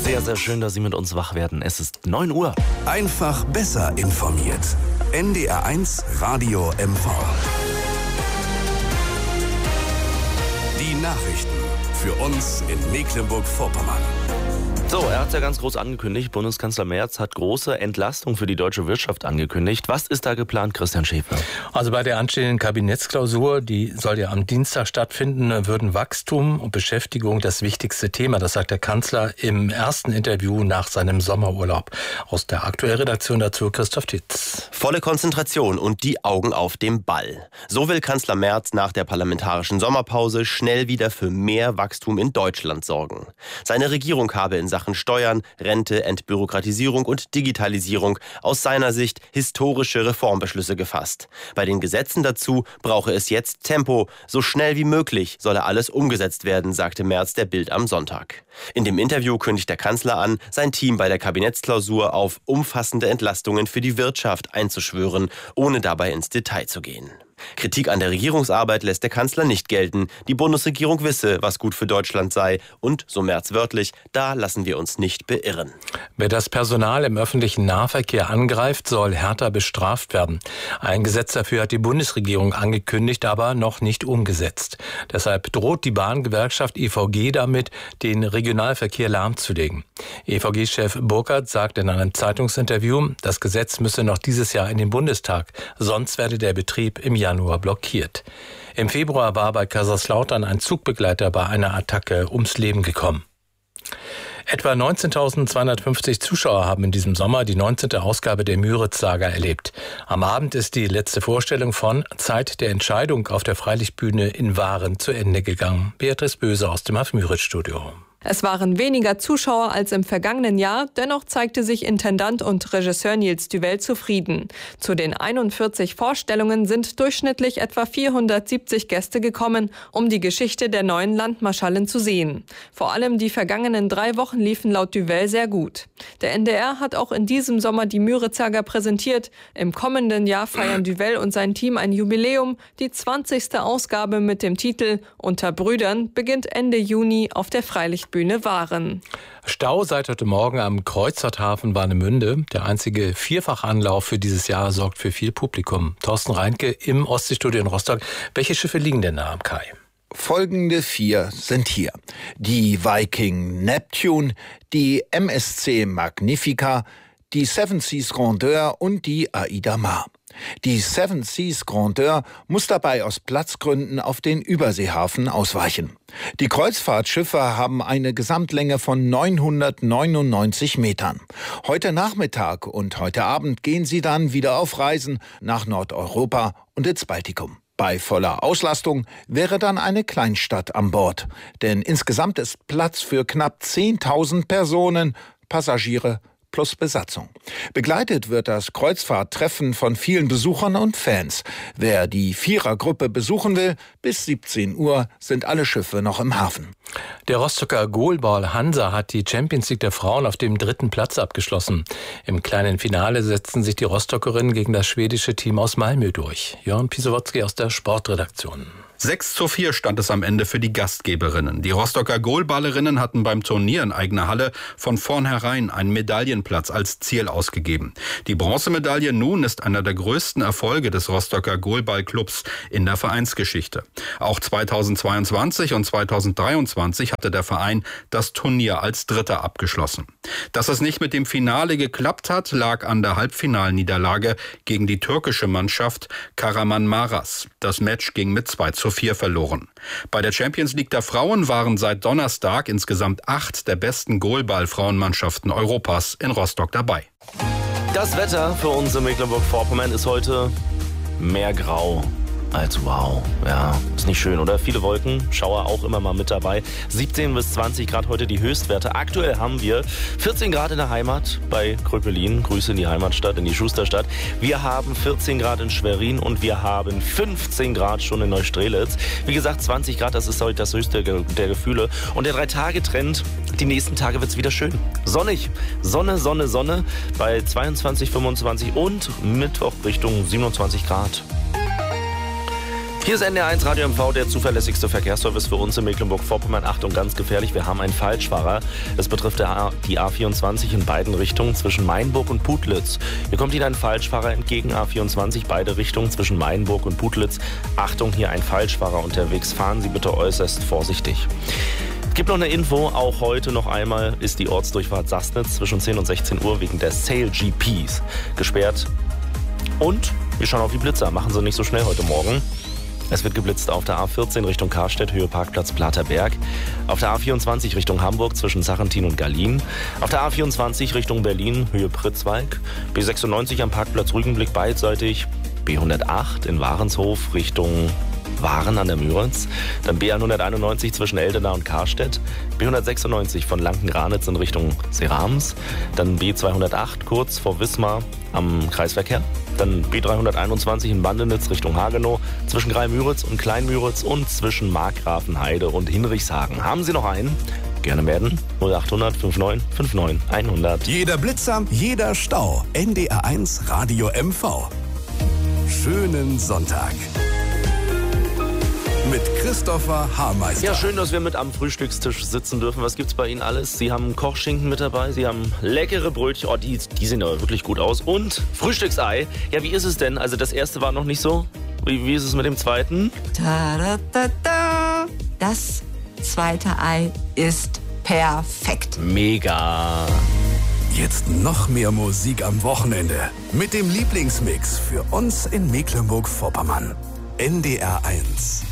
Sehr, sehr schön, dass Sie mit uns wach werden. Es ist 9 Uhr. Einfach besser informiert. NDR1 Radio MV. Die Nachrichten für uns in Mecklenburg-Vorpommern. So, er hat es ja ganz groß angekündigt. Bundeskanzler Merz hat große Entlastung für die deutsche Wirtschaft angekündigt. Was ist da geplant, Christian Schäfer? Also bei der anstehenden Kabinettsklausur, die soll ja am Dienstag stattfinden, würden Wachstum und Beschäftigung das wichtigste Thema. Das sagt der Kanzler im ersten Interview nach seinem Sommerurlaub. Aus der Aktuellredaktion dazu Christoph Titz. Volle Konzentration und die Augen auf dem Ball. So will Kanzler Merz nach der parlamentarischen Sommerpause schnell wieder für mehr Wachstum in Deutschland sorgen. Seine Regierung habe in Sachen Steuern, Rente, Entbürokratisierung und Digitalisierung aus seiner Sicht historische Reformbeschlüsse gefasst. Bei den Gesetzen dazu brauche es jetzt Tempo. So schnell wie möglich solle alles umgesetzt werden, sagte Merz der Bild am Sonntag. In dem Interview kündigt der Kanzler an, sein Team bei der Kabinettsklausur auf umfassende Entlastungen für die Wirtschaft einzuschwören, ohne dabei ins Detail zu gehen. Kritik an der Regierungsarbeit lässt der Kanzler nicht gelten. Die Bundesregierung wisse, was gut für Deutschland sei. Und, so Merz wörtlich, da lassen wir uns nicht beirren. Wer das Personal im öffentlichen Nahverkehr angreift, soll härter bestraft werden. Ein Gesetz dafür hat die Bundesregierung angekündigt, aber noch nicht umgesetzt. Deshalb droht die Bahngewerkschaft EVG damit, den Regionalverkehr lahmzulegen. EVG-Chef Burkhardt sagt in einem Zeitungsinterview, das Gesetz müsse noch dieses Jahr in den Bundestag, sonst werde der Betrieb im Januar blockiert. Im Februar war bei Kaiserslautern ein Zugbegleiter bei einer Attacke ums Leben gekommen. Etwa 19.250 Zuschauer haben in diesem Sommer die 19. Ausgabe der Müritz-Saga erlebt. Am Abend ist die letzte Vorstellung von Zeit der Entscheidung auf der Freilichtbühne in Waren zu Ende gegangen. Beatrice Böse aus dem Müritz-Studio. Es waren weniger Zuschauer als im vergangenen Jahr, dennoch zeigte sich Intendant und Regisseur Nils Duvel zufrieden. Zu den 41 Vorstellungen sind durchschnittlich etwa 470 Gäste gekommen, um die Geschichte der neuen Landmarschallin zu sehen. Vor allem die vergangenen 3 Wochen liefen laut Duvel sehr gut. Der NDR hat auch in diesem Sommer die Müritz-Saga präsentiert. Im kommenden Jahr feiern Duvel und sein Team ein Jubiläum. Die 20. Ausgabe mit dem Titel Unter Brüdern beginnt Ende Juni auf der Freilichtbühne Waren. Stau seit heute Morgen am Kreuzfahrthafen Warnemünde. Der einzige Vierfachanlauf für dieses Jahr sorgt für viel Publikum. Thorsten Reinke im Ostseestudio in Rostock. Welche Schiffe liegen denn da am Kai? Folgende 4 sind hier. Die Viking Neptune, die MSC Magnifica, die Seven Seas Grandeur und die Aida Mar. Die Seven Seas Grandeur muss dabei aus Platzgründen auf den Überseehafen ausweichen. Die Kreuzfahrtschiffe haben eine Gesamtlänge von 999 Metern. Heute Nachmittag und heute Abend gehen sie dann wieder auf Reisen nach Nordeuropa und ins Baltikum. Bei voller Auslastung wäre dann eine Kleinstadt an Bord. Denn insgesamt ist Platz für knapp 10.000 Personen, Passagiere plus Besatzung. Begleitet wird das Kreuzfahrttreffen von vielen Besuchern und Fans. Wer die Vierergruppe besuchen will, bis 17 Uhr sind alle Schiffe noch im Hafen. Der Rostocker Goalball Hansa hat die Champions League der Frauen auf dem 3. Platz abgeschlossen. Im kleinen Finale setzten sich die Rostockerinnen gegen das schwedische Team aus Malmö durch. Jörn Pisowotzki aus der Sportredaktion. 6:4 stand es am Ende für die Gastgeberinnen. Die Rostocker Goalballerinnen hatten beim Turnier in eigener Halle von vornherein einen Medaillenplatz als Ziel ausgegeben. Die Bronzemedaille nun ist einer der größten Erfolge des Rostocker Goalballclubs in der Vereinsgeschichte. Auch 2022 und 2023 hatte der Verein das Turnier als Dritter abgeschlossen. Dass es nicht mit dem Finale geklappt hat, lag an der Halbfinalniederlage gegen die türkische Mannschaft Kahramanmaraş. Das Match ging mit 2:4 verloren. Bei der Champions League der Frauen waren seit Donnerstag insgesamt 8 der besten Goalball-Frauenmannschaften Europas in Rostock dabei. Das Wetter für uns in Mecklenburg-Vorpommern ist heute mehr grau als wow. Ja, ist nicht schön, oder? Viele Wolken, Schauer auch immer mal mit dabei. 17 bis 20 Grad heute die Höchstwerte. Aktuell haben wir 14 Grad in der Heimat bei Kröpelin. Grüße in die Heimatstadt, in die Schusterstadt. Wir haben 14 Grad in Schwerin und wir haben 15 Grad schon in Neustrelitz. Wie gesagt, 20 Grad, das ist heute das höchste der Gefühle. Und der 3-Tage-Trend, die nächsten Tage wird es wieder schön. Sonnig. Sonne, Sonne, Sonne bei 22, 25 und Mittwoch Richtung 27 Grad. Hier ist NDR1 Radio MV, der zuverlässigste Verkehrsservice für uns in Mecklenburg-Vorpommern. Achtung, ganz gefährlich, wir haben einen Falschfahrer. Das betrifft die A24 in beiden Richtungen zwischen Mainburg und Putlitz. Hier kommt Ihnen ein Falschfahrer entgegen, A24, beide Richtungen zwischen Mainburg und Putlitz. Achtung, hier ein Falschfahrer unterwegs. Fahren Sie bitte äußerst vorsichtig. Es gibt noch eine Info, auch heute noch einmal ist die Ortsdurchfahrt Sassnitz zwischen 10 und 16 Uhr wegen der Sale GPs gesperrt. Und wir schauen auf die Blitzer, machen Sie nicht so schnell heute Morgen. Es wird geblitzt auf der A14 Richtung Karstedt, Höhe Parkplatz Platerberg. Auf der A24 Richtung Hamburg zwischen Sarrentin und Gallien. Auf der A24 Richtung Berlin, Höhe Pritzwalk. B96 am Parkplatz Rügenblick beidseitig. B108 in Warenshof Richtung Waren an der Müritz. Dann B191 zwischen Eldena und Karstedt. B196 von Lanken-Ranitz in Richtung Serams. Dann B208 kurz vor Wismar am Kreisverkehr. Dann B321 in Bandenitz Richtung Hagenow, zwischen Greimüritz und Kleinmüritz und zwischen Markgrafenheide und Hinrichshagen. Haben Sie noch einen? Gerne melden. 0800 59 59 100. Jeder Blitzer, jeder Stau. NDR1 Radio MV. Schönen Sonntag. Mit Christopher Hameister. Ja, schön, dass wir mit am Frühstückstisch sitzen dürfen. Was gibt's bei Ihnen alles? Sie haben Kochschinken mit dabei, Sie haben leckere Brötchen. Oh, die sehen aber wirklich gut aus. Und Frühstücksei. Ja, wie ist es denn? Also das erste war noch nicht so. Wie ist es mit dem zweiten? Ta-da-da-da. Das zweite Ei ist perfekt. Mega. Jetzt noch mehr Musik am Wochenende. Mit dem Lieblingsmix für uns in Mecklenburg-Vorpommern. NDR1.